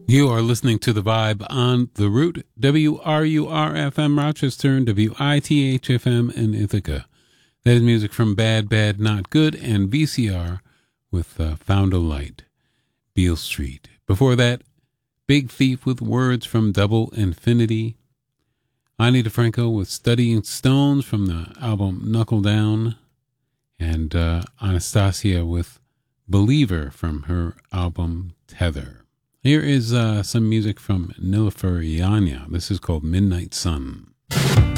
You are listening to The Vibe on The Root, WRUR-FM Rochester and WITH-FM in Ithaca. That is music from Bad Bad Not Good and VCR with Found a Light, Beale Street. Before that, Big Thief with Words from Double Infinity. Ani DeFranco with Studying Stones from the album Knuckle Down. And Anastasia with Believer from her album Tether. Here is some music from Nilüfer Yanya. This is called Midnight Sun.